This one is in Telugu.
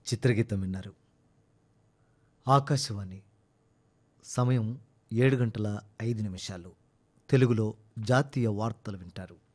చిత్రగీతం విన్నారు. ఆకాశవాణి సమయం 7:05 తెలుగులో జాతీయ వార్తలు వింటారు.